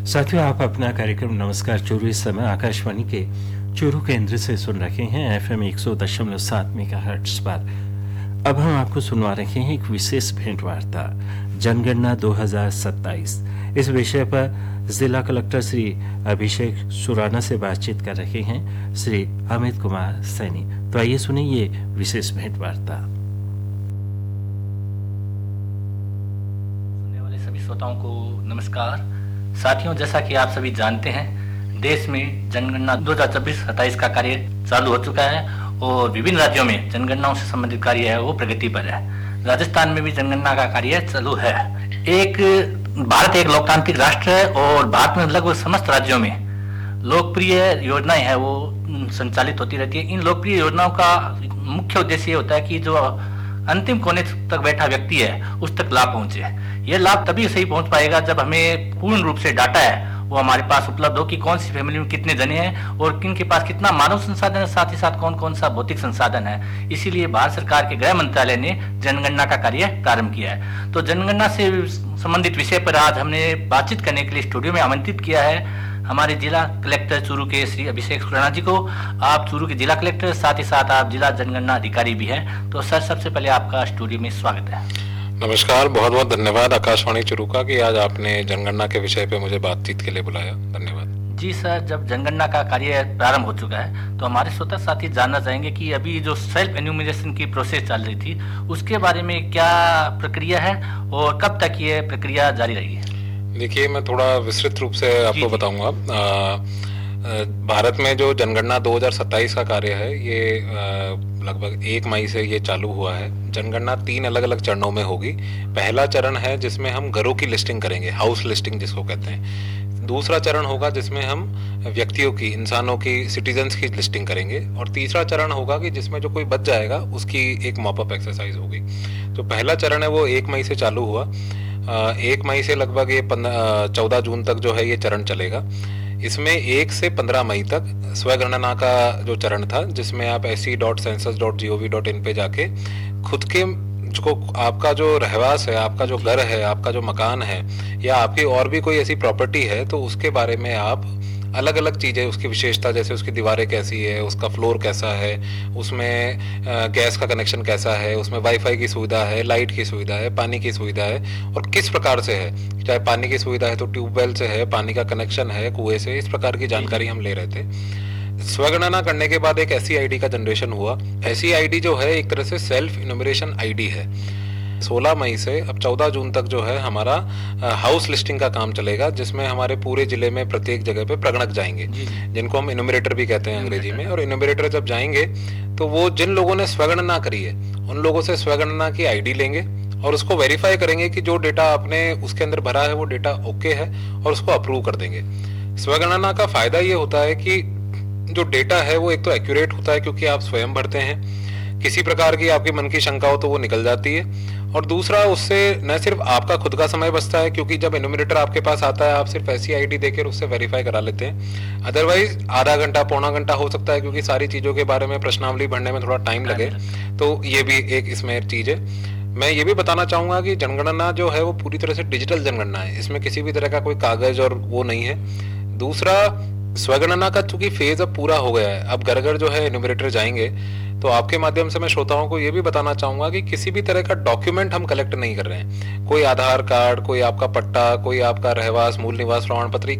साथियों, आप अपना कार्यक्रम नमस्कार चूरू इस समय आकाशवाणी के चूरू केंद्र से सुन रहे हैं FM 100.7 मेगाहर्ट्ज पर। अब हम आपको सुनवा रहे हैं एक विशेष भेंट वार्ता जनगणना 2027। इस विषय पर जिला कलेक्टर श्री अभिषेक सुराना से बातचीत कर रहे हैं श्री अमित कुमार सैनी। तो आइए सुनिए ये विशेष भेंट वार्ता। सुनने वाले सभी श्रोताओं को नमस्कार। साथियों, जैसा कि आप सभी जानते हैं, देश में जनगणना 2026-27 का कार्य चालू हो चुका है और विभिन्न राज्यों में जनगणनाओं से संबंधित कार्य है वो प्रगति पर है। राजस्थान में भी जनगणना का कार्य चालू है। भारत एक लोकतांत्रिक राष्ट्र है और भारत में लगभग समस्त राज्यों में लोकप्रिय योजनाएं हैं वो संचालित होती रहती है। इन लोकप्रिय योजनाओं का मुख्य उद्देश्य ये होता है कि जो अंतिम कोने तक बैठा व्यक्ति है उस तक लाभ पहुंचे। यह लाभ तभी सही पहुंच पाएगा जब हमें पूर्ण रूप से डाटा है वो हमारे पास उपलब्ध हो कि कौन सी फैमिली में कितने जने हैं और किन के पास कितना मानव संसाधन है, साथ ही साथ कौन कौन सा भौतिक संसाधन है। इसीलिए भारत सरकार के गृह मंत्रालय ने जनगणना का कार्य प्रारंभ किया है। तो जनगणना से संबंधित विषय पर आज हमने बातचीत करने के लिए स्टूडियो में आमंत्रित किया है हमारे जिला कलेक्टर चूरू के श्री अभिषेक सुराना जी को। आप चूरू के जिला कलेक्टर, साथ ही साथ आप जिला जनगणना अधिकारी भी हैं। तो सर, सबसे पहले आपका स्टूडियो में स्वागत है। नमस्कार, बहुत बहुत धन्यवाद आकाशवाणी चूरू का कि आज आपने जनगणना के विषय पे मुझे बातचीत के लिए बुलाया। धन्यवाद जी सर। जब जनगणना का कार्य प्रारंभ हो चुका है तो हमारे श्रोता साथी जानना चाहेंगे कि अभी जो सेल्फ एन्यूमरेशन की प्रोसेस चल रही थी उसके बारे में क्या प्रक्रिया है और कब तक ये प्रक्रिया जारी रहेगी? देखिए, मैं थोड़ा विस्तृत रूप से आपको बताऊंगा। भारत में जो जनगणना 2027 का कार्य है ये लगभग 1 मई से ये चालू हुआ है। जनगणना 3 अलग अलग चरणों में होगी। पहला चरण है जिसमें हम घरों की लिस्टिंग करेंगे, हाउस लिस्टिंग जिसको कहते हैं। दूसरा चरण होगा जिसमें हम व्यक्तियों की, इंसानों की, सिटीजन्स की लिस्टिंग करेंगे। और तीसरा चरण होगा कि जिसमें जो कोई बच जाएगा उसकी एक मॉपअप एक्सरसाइज होगी। तो पहला चरण है वो 1 मई से चालू हुआ। 1 मई से लगभग ये 14 जून तक जो है ये चरण चलेगा। इसमें 1 से 15 मई तक स्वगणना का जो चरण था जिसमें आप se.census.gov.in पे जाके खुद के जो आपका जो रहवास है, आपका जो घर है, आपका जो मकान है या आपकी और भी कोई ऐसी प्रॉपर्टी है तो उसके बारे में आप अलग अलग चीज़ें, उसकी विशेषता, जैसे उसकी दीवारें कैसी है, उसका फ्लोर कैसा है, उसमें गैस का कनेक्शन कैसा है, उसमें वाईफाई की सुविधा है, लाइट की सुविधा है, पानी की सुविधा है और किस प्रकार से है। चाहे पानी की सुविधा है तो ट्यूबवेल से है, पानी का कनेक्शन है कुएं से, इस प्रकार की जानकारी हम ले रहे थे। स्वगणना करने के बाद एक ऐसी आईडी का जनरेशन हुआ। ऐसी आईडी जो है एक तरह से सेल्फ इन्यूमरेशन आईडी है। 16 मई से अब 14 जून तक जो है हमारा हाउस लिस्टिंग का काम चलेगा जिसमें हमारे पूरे जिले में प्रत्येक जगह पे प्रगणक जाएंगे जिनको हम इन्यूमरेटर भी कहते हैं अंग्रेजी में। और इन्यूमरेटर जब जाएंगे तो वो जिन लोगों ने स्वगणना करी है उन लोगों से स्वगणना की आईडी लेंगे और उसको वेरीफाई करेंगे कि जो डेटा आपने उसके अंदर भरा है वो डेटा ओके है और उसको अप्रूव कर देंगे। स्वगणना का फायदा ये होता है कि जो डेटा है वो एक तो एक्यूरेट होता है क्योंकि आप स्वयं भरते हैं, किसी प्रकार की आपके मन की शंका हो तो वो निकल जाती है। और दूसरा, उससे न सिर्फ आपका खुद का समय बचता है क्योंकि जब एन्यूमरेटर आपके पास आता है आप सिर्फ ऐसी आईडी देकर उससे वेरीफाई करा लेते हैं। अदरवाइज आधा घंटा, पौना घंटा हो सकता है क्योंकि सारी चीज़ों के बारे में प्रश्नावली भरने में थोड़ा टाइम लगे। तो ये भी एक इसमें चीज़ है। मैं ये भी बताना चाहूँगा कि जनगणना जो है वो पूरी तरह से डिजिटल जनगणना है। इसमें किसी भी तरह का कोई कागज और वो नहीं है। दूसरा, स्वगणना का चूंकि फेज अब पूरा हो गया है, अब घर घर जो है एन्यूमरेटर जाएंगे, तो आपके माध्यम से मैं श्रोताओं को ये भी बताना चाहूंगा कि किसी भी तरह का डॉक्यूमेंट हम कलेक्ट नहीं कर रहे हैं। कोई आधार कार्ड, कोई आपका पट्टा, कोई आपका रहवास, मूल निवास प्रमाण पत्र,